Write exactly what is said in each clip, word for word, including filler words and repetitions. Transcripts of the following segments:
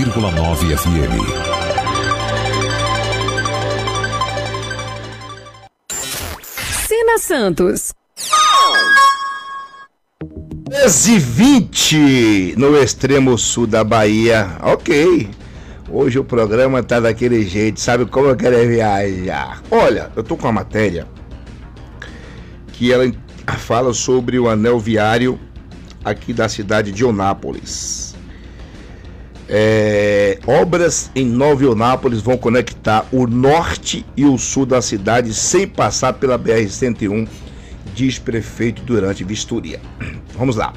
vírgula nove F M. Sina Santos. dez e vinte no extremo sul da Bahia. Ok. Hoje o programa tá daquele jeito. Sabe como eu quero viajar? Olha, eu tô com uma matéria que ela fala sobre o anel viário aqui da cidade de Eunápolis. É, obras em Nova Eunápolis vão conectar o norte e o sul da cidade sem passar pela B R cento e um, diz prefeito durante vistoria. Vamos lá.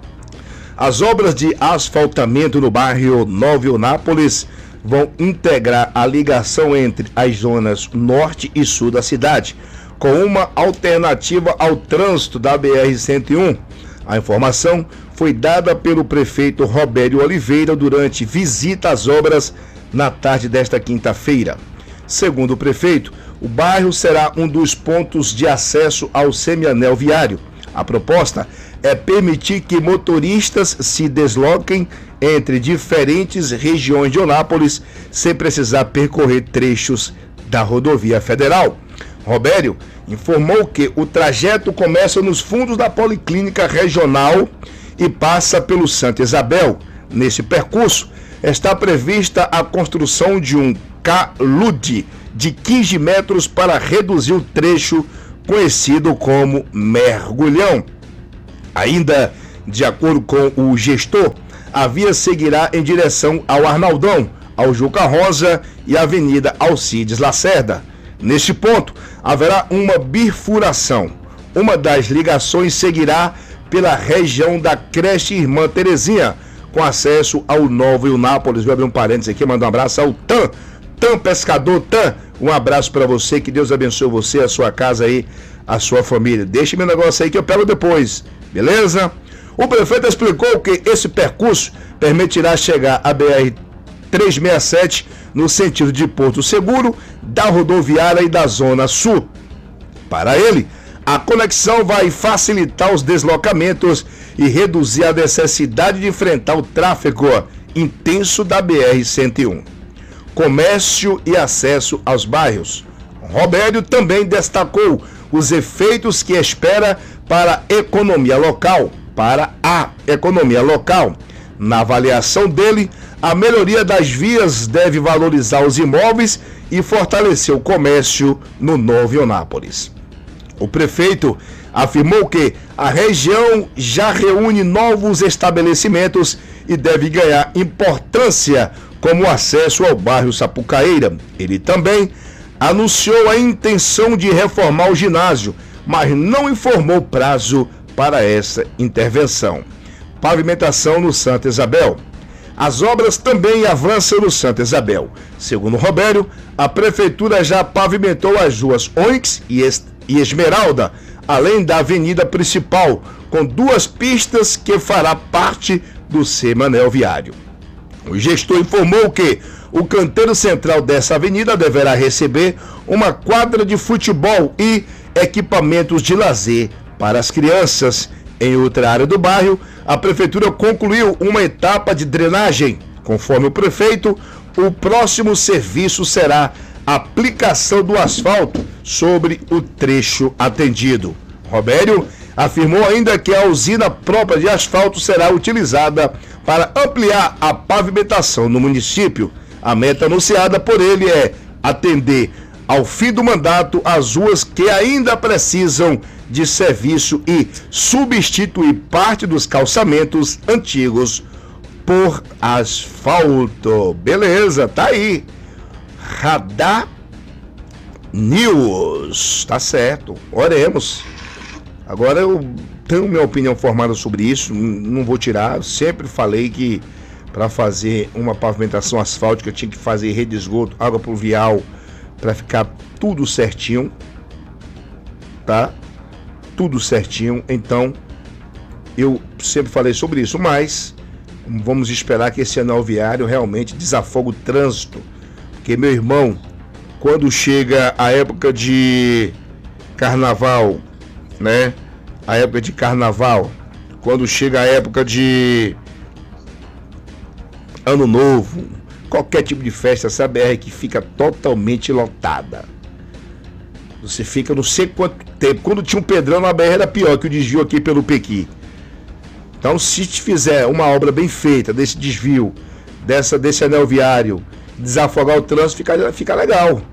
As obras de asfaltamento no bairro Nova Eunápolis vão integrar a ligação entre as zonas norte e sul da cidade, com uma alternativa ao trânsito da B R cento e um. A informação foi dada pelo prefeito Robério Oliveira durante visita às obras na tarde desta quinta-feira. Segundo o prefeito, o bairro será um dos pontos de acesso ao semianel viário. A proposta é permitir que motoristas se desloquem entre diferentes regiões de Eunápolis sem precisar percorrer trechos da rodovia federal. Robério informou que o trajeto começa nos fundos da Policlínica Regional e passa pelo Santa Isabel. Nesse percurso, está prevista a construção de um calude de quinze metros para reduzir o trecho conhecido como Mergulhão. Ainda de acordo com o gestor, a via seguirá em direção ao Arnaldão, ao Juca Rosa e à Avenida Alcides Lacerda. Neste ponto, haverá uma bifurcação. Uma das ligações seguirá pela região da creche Irmã Terezinha, com acesso ao Novo Eunápolis. Vou abrir um parênteses aqui, mandar um abraço ao Tan, Tan Pescador, Tan. Um abraço para você, que Deus abençoe você, a sua casa aí, a sua família. Deixe meu negócio aí que eu pego depois, beleza? O prefeito explicou que esse percurso permitirá chegar a B R trezentos e sessenta e sete no sentido de Porto Seguro, da rodoviária e da Zona Sul. Para ele, a conexão vai facilitar os deslocamentos e reduzir a necessidade de enfrentar o tráfego intenso da B R cento e um. Comércio e acesso aos bairros. Robério também destacou os efeitos que espera para a economia local, para a economia local. Na avaliação dele, a melhoria das vias deve valorizar os imóveis e fortalecer o comércio no Novo Eunápolis. O prefeito afirmou que a região já reúne novos estabelecimentos e deve ganhar importância como o acesso ao bairro Sapucaíra. Ele também anunciou a intenção de reformar o ginásio, mas não informou prazo para essa intervenção. Pavimentação no Santa Isabel. As obras também avançam no Santa Isabel. Segundo Robério, a prefeitura já pavimentou as ruas Onyx e Esmeralda, além da avenida principal, com duas pistas que fará parte do semianel viário. O gestor informou que o canteiro central dessa avenida deverá receber uma quadra de futebol e equipamentos de lazer para as crianças. Em outra área do bairro, a prefeitura concluiu uma etapa de drenagem. Conforme o prefeito, o próximo serviço será a aplicação do asfalto sobre o trecho atendido. Robério afirmou ainda que a usina própria de asfalto será utilizada para ampliar a pavimentação no município. A meta anunciada por ele é atender ao fim do mandato as ruas que ainda precisam de serviço e substituir parte dos calçamentos antigos por asfalto. Beleza, tá aí. Radar News, tá certo, oremos. Agora eu tenho minha opinião formada sobre isso, não vou tirar. Sempre falei que para fazer uma pavimentação asfáltica tinha que fazer rede de esgoto, água pluvial, para ficar tudo certinho, tá? Tudo certinho. Então eu sempre falei sobre isso, mas vamos esperar que esse anel viário realmente desafogue o trânsito, porque, meu irmão, quando chega a época de carnaval, né? A época de carnaval, quando chega a época de Ano Novo, qualquer tipo de festa, essa B R que fica totalmente lotada. Você fica não sei quanto tempo. Quando tinha um pedrão na B R era pior que o desvio aqui pelo Pequi. Então, se te fizer uma obra bem feita desse desvio, dessa, desse anel viário, desafogar o trânsito, fica, fica legal,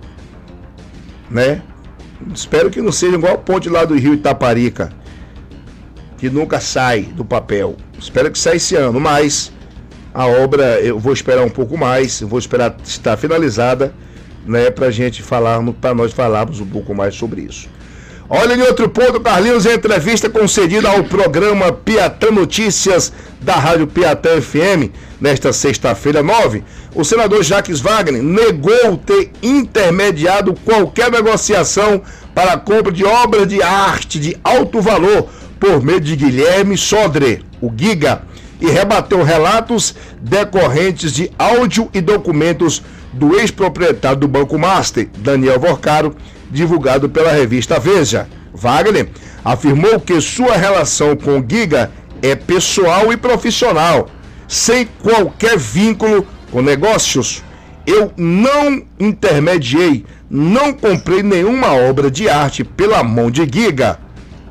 né? Espero que não seja igual a ponte lá do Rio Itaparica, que nunca sai do papel. Espero que saia esse ano, mas a obra eu vou esperar um pouco mais, eu vou esperar estar finalizada, né, pra gente falar, para nós falarmos um pouco mais sobre isso. Olha, em outro ponto, Carlinhos, em entrevista concedida ao programa Piatã Notícias da Rádio Piatã F M, nesta sexta-feira nove, o senador Jacques Wagner negou ter intermediado qualquer negociação para a compra de obras de arte de alto valor por meio de Guilherme Sodré, o Giga, e rebateu relatos decorrentes de áudio e documentos do ex-proprietário do Banco Master, Daniel Vorcaro, divulgado pela revista Veja. Wagner afirmou que sua relação com o Giga é pessoal e profissional, sem qualquer vínculo com negócios. Eu não intermediei, não comprei nenhuma obra de arte pela mão de Giga.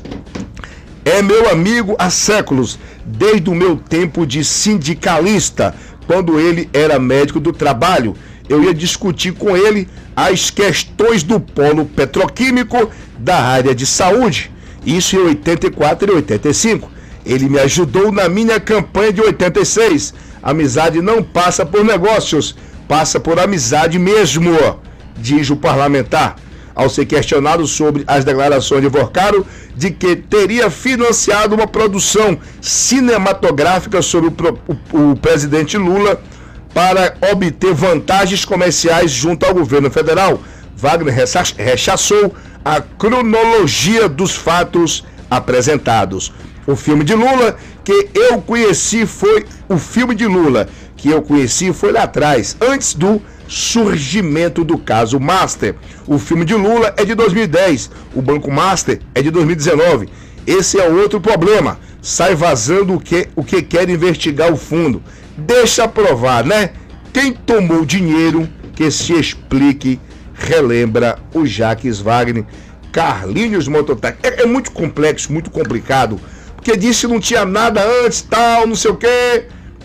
É meu amigo há séculos, desde o meu tempo de sindicalista, quando ele era médico do trabalho. Eu ia discutir com ele as questões do polo petroquímico da área de saúde. Isso em oitenta e quatro e oitenta e cinco. Ele me ajudou na minha campanha de oitenta e seis. Amizade não passa por negócios, passa por amizade mesmo, diz o parlamentar. Ao ser questionado sobre as declarações de Vorcaro de que teria financiado uma produção cinematográfica sobre o, o, o presidente Lula para obter vantagens comerciais junto ao governo federal, Wagner rechaçou a cronologia dos fatos apresentados. O filme de Lula que eu conheci foi o filme de Lula que eu conheci foi lá atrás, antes do surgimento do caso Master. O filme de Lula é de dois mil e dez, o Banco Master é de dois mil e dezenove. Esse é outro problema. Sai vazando o que, o que quer investigar o fundo. Deixa provar, né? Quem tomou dinheiro, que se explique, relembra o Jacques Wagner. Carlinhos Mototáxi. É, é muito complexo, muito complicado, porque disse que não tinha nada antes, tal, não sei o quê.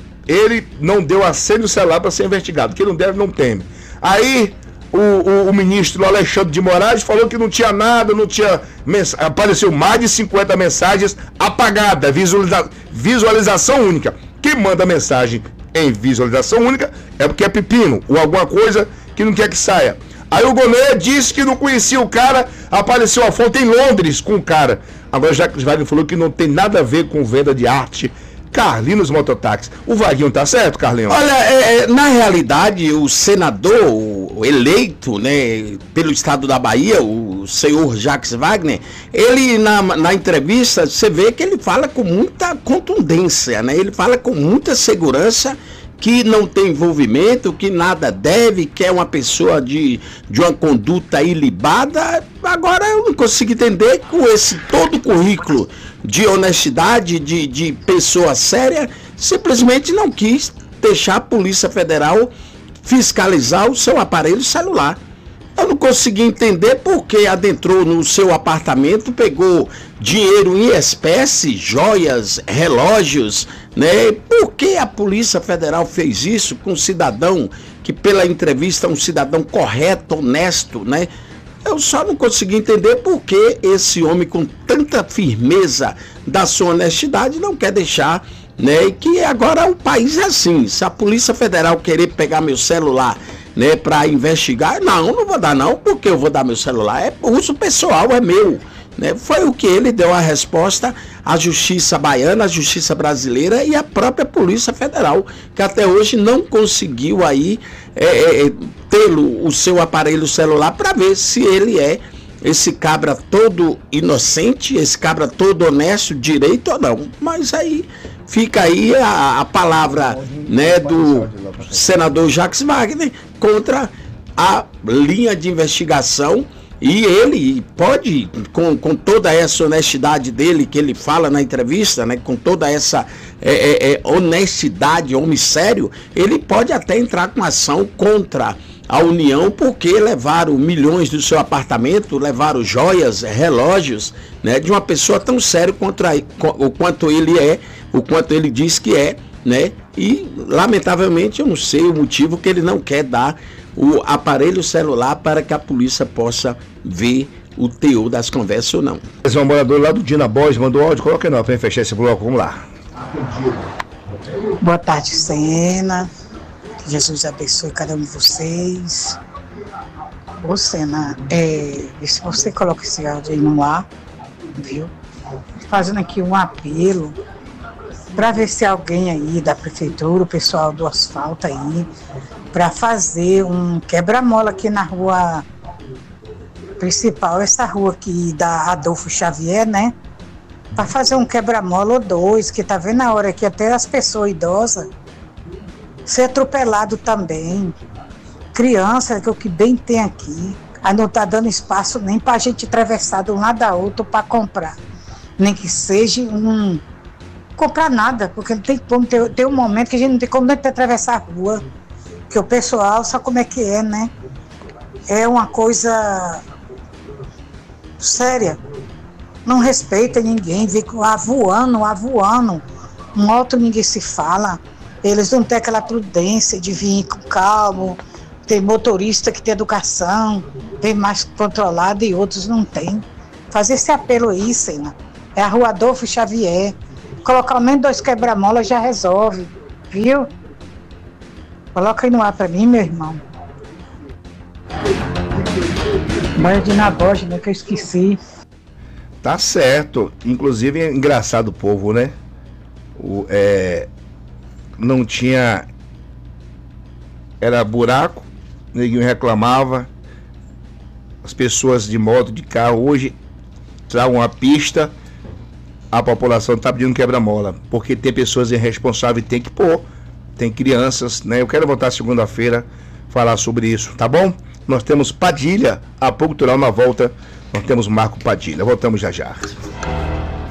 Ele não deu a senha do celular para ser investigado. Quem não deve, não teme. Aí, o, o, o ministro Alexandre de Moraes falou que não tinha nada, não tinha... Mens... Apareceu mais de cinquenta mensagens apagadas, visualiza... visualização única. Quem manda mensagem em visualização única é porque é pepino ou alguma coisa que não quer que saia. Aí o Goné disse que não conhecia o cara, apareceu a foto em Londres com o cara. Agora Jacques Wagner falou que não tem nada a ver com venda de arte. Carlinhos Mototáxi. O Vaguinho tá certo, Carlinhos? Olha, é, na realidade, o senador o eleito, né, pelo estado da Bahia, o senhor Jacques Wagner, ele na, na entrevista, você vê que ele fala com muita contundência, né? Ele fala com muita segurança que não tem envolvimento, que nada deve, que é uma pessoa de, de uma conduta ilibada. Agora eu não consigo entender, com esse todo o currículo de honestidade, de, de pessoa séria, simplesmente não quis deixar a Polícia Federal fiscalizar o seu aparelho celular. Eu não consegui entender porque adentrou no seu apartamento, pegou dinheiro em espécie, joias, relógios, né? Por que a Polícia Federal fez isso com um cidadão que, pela entrevista, é um cidadão correto, honesto, né? Eu só não consegui entender por que esse homem, com tanta firmeza da sua honestidade, não quer deixar, né? Que agora o país é assim. Se a Polícia Federal querer pegar meu celular, né, para investigar, não, não vou dar não, porque eu vou dar meu celular, é uso pessoal, é meu, né? Foi o que ele deu a resposta à Justiça Baiana, à Justiça Brasileira e à própria Polícia Federal, que até hoje não conseguiu aí é, é, ter o seu aparelho celular para ver se ele é esse cabra todo inocente, esse cabra todo honesto, direito ou não. Mas aí fica aí a, a palavra, né, do senador Jacques Wagner contra a linha de investigação E ele pode, com, com toda essa honestidade dele que ele fala na entrevista, né, com toda essa é, é, é, honestidade, homem sério, ele pode até entrar com ação contra a União, porque levaram milhões do seu apartamento, levaram joias, relógios, né, de uma pessoa tão séria contra o quanto ele é, o quanto ele diz que é, né? E lamentavelmente eu não sei o motivo que ele não quer dar o aparelho celular para que a polícia possa ver o teor das conversas ou não. Esse é um morador lá do Dina Boys, mandou áudio, coloca aí não, para fechar esse bloco, vamos lá. Boa tarde, Sena. Que Jesus abençoe cada um de vocês. Ô, Sena, é, se você coloca esse áudio aí no ar, viu? Fazendo aqui um apelo para ver se alguém aí da prefeitura, o pessoal do asfalto aí, para fazer um quebra-mola aqui na rua principal, essa rua aqui da Adolfo Xavier, né? Para fazer um quebra-mola ou dois, que tá vendo a hora que até as pessoas idosas ser atropelado também. Criança, que é o que bem tem aqui, aí não tá dando espaço nem para a gente atravessar de um lado a outro para comprar, nem que seja um comprar nada, porque não tem como ter, ter um momento que a gente não tem como nem atravessar a rua, que o pessoal sabe como é que é, né? É uma coisa séria, não respeita ninguém, vê voando, avoando, moto ninguém se fala, eles não têm aquela prudência de vir com calmo, tem motorista que tem educação, tem mais controlado e outros não tem. Fazer esse apelo aí, Sena, é a rua Adolfo Xavier, colocar ao menos dois quebra-molas já resolve, viu? Coloca aí no ar pra mim, meu irmão. Mãe de Naboge, né, que eu esqueci. Tá certo. Inclusive é engraçado o povo, né? O, é, não tinha... Era buraco, ninguém reclamava. As pessoas de moto, de carro, hoje tragam uma pista, a população tá pedindo quebra-mola, porque tem pessoas irresponsáveis, tem que pôr, tem crianças, né? Eu quero voltar segunda-feira falar sobre isso, tá bom? Nós temos Padilha, a Cultural na volta, nós temos Marco Padilha. Voltamos já já.